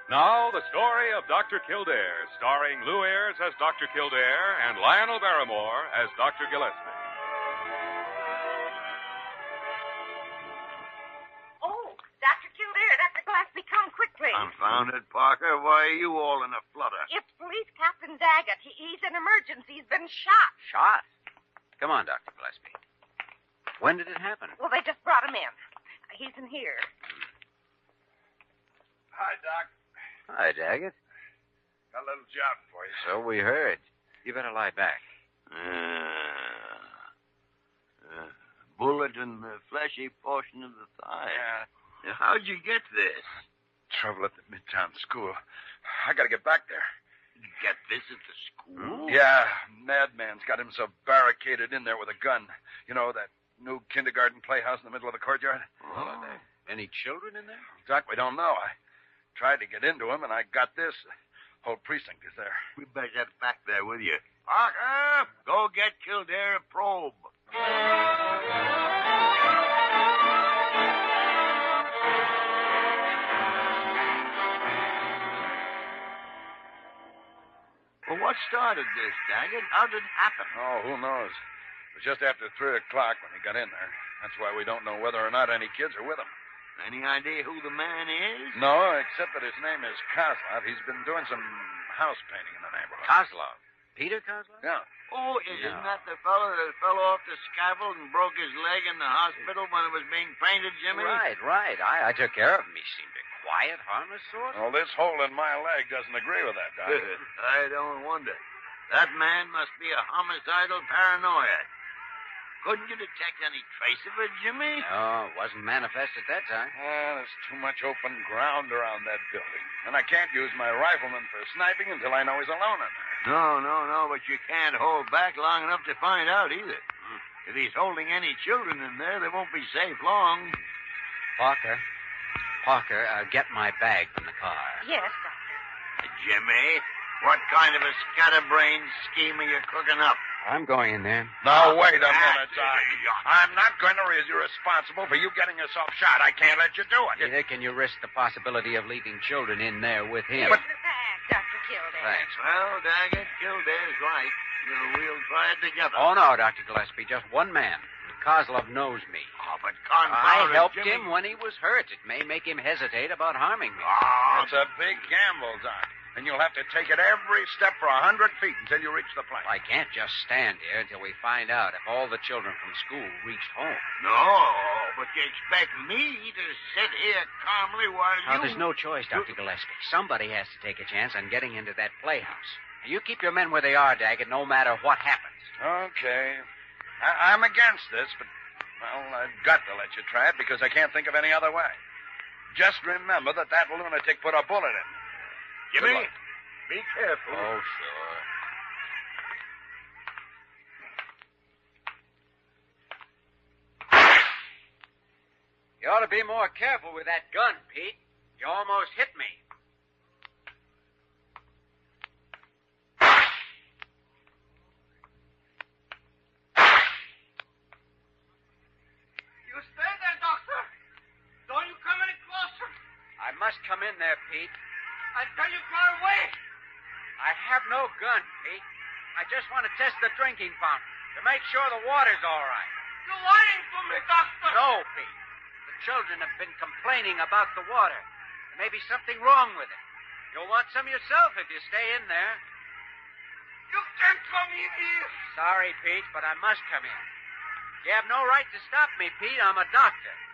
Now, the story of Dr. Kildare, starring Lou Ayres as Dr. Kildare and Lionel Barrymore as Dr. Gillespie. Oh, Dr. Kildare, Dr. Gillespie, come quickly. Confound it, Parker. Why are you all in a flutter? It's Police Captain Daggett. He's in emergency. He's been shot. Shot? Come on, Dr. Gillespie. When did it happen? Well, they just brought him in. He's in here. Hi, Doc. Hi, Daggett. Got a little job for you. So we heard. You better lie back. Bullet in the fleshy portion of the thigh. Yeah. How'd you get this? Trouble at the Midtown school. I gotta get back there. You get this at the school? Yeah, Madman's got himself barricaded in there with a gun. You know, that new kindergarten playhouse in the middle of the courtyard? Well, are there any children in there? Doc, we don't know. I tried to get into him, and I got this. The whole precinct is there. We better get back there with you. Parker, go get Kildare a probe. Well, what started this, Daggett? How did it happen? Oh, who knows? It was just after 3 o'clock when he got in there. That's why we don't know whether or not any kids are with him. Any idea who the man is? No, except that his name is Kozlov. He's been doing some house painting in the neighborhood. Kozlov. Peter Kozlov? Yeah. Oh, isn't that the fellow that fell off the scaffold and broke his leg in the hospital when it was being painted, Jimmy? Right. I took care of him. He seemed a quiet, harmless sort. Well, this hole in my leg doesn't agree with that, Doc. I don't wonder. That man must be a homicidal paranoia. Couldn't you detect any trace of it, Jimmy? No, it wasn't manifest at that time. There's too much open ground around that building. And I can't use my rifleman for sniping until I know he's alone in there. No, but you can't hold back long enough to find out either. If he's holding any children in there, they won't be safe long. Parker, get my bag from the car. Yes, Doctor. Jimmy, what kind of a scatterbrained scheme are you cooking up? I'm going in there. Now, wait a minute, Doc. I'm not going to be responsible for you getting yourself shot. I can't let you do it. Neither can you risk the possibility of leaving children in there with him. Here's the bag, Dr. Kildare. Thanks. Well, Daggett, Kildare's right. We'll try it together. Oh, no, Dr. Gillespie, just one man. Kozlov knows me. Oh, but I helped Jimmy. him when he was hurt. It may make him hesitate about harming me. It's a big gamble, Doc. And you'll have to take it every step for 100 feet until you reach the plane. I can't just stand here until we find out if all the children from school reached home. No, but you expect me to sit here calmly while Now, there's no choice, Dr. Gillespie. Somebody has to take a chance on getting into that playhouse. You keep your men where they are, Daggett, no matter what happens. Okay. I'm against this, but, well, I've got to let you try it because I can't think of any other way. Just remember that lunatic put a bullet in me. Jimmy, be careful. Oh, sure. You ought to be more careful with that gun, Pete. You almost hit me. You stay there, Doctor. Don't you come any closer. I must come in there, Pete. I tell you, far away. I have no gun, Pete. I just want to test the drinking fountain to make sure the water's all right. You're lying to me, Doctor. No, Pete. The children have been complaining about the water. There may be something wrong with it. You'll want some yourself if you stay in there. You can't come in here. Sorry, Pete, but I must come in. You have no right to stop me, Pete. I'm a doctor.